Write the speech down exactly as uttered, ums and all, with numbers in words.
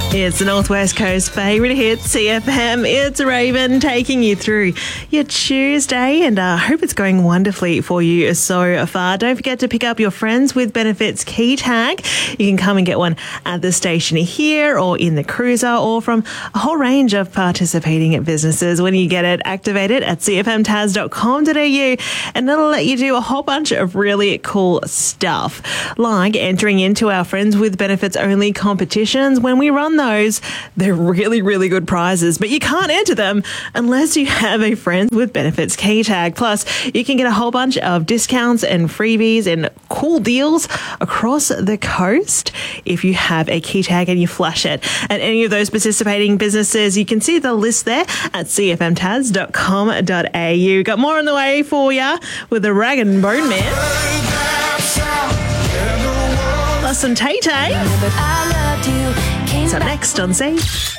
It's the Northwest Coast favourite hit, C F M. It's Raven taking you through your Tuesday, and I uh, hope it's going wonderfully for you so far. Don't forget to pick up your Friends with Benefits key tag. You can come and get one at the station here or in the cruiser or from a whole range of participating businesses. When you get it, activate it at c f m tas dot com dot a u, and that'll let you do a whole bunch of really cool stuff, like entering into our Friends with Benefits only competitions. When we run those, they're really, really good prizes, but you can't enter them unless you have a Friends with Benefits key tag. Plus, you can get a whole bunch of discounts and freebies and cool deals across the coast if you have a key tag and you flash it at any of those participating businesses. You can see the list there at c f m tas dot com dot a u. Got more on the way for you with the Rag and Bone Man. Plus some Tay Tay. So next on C.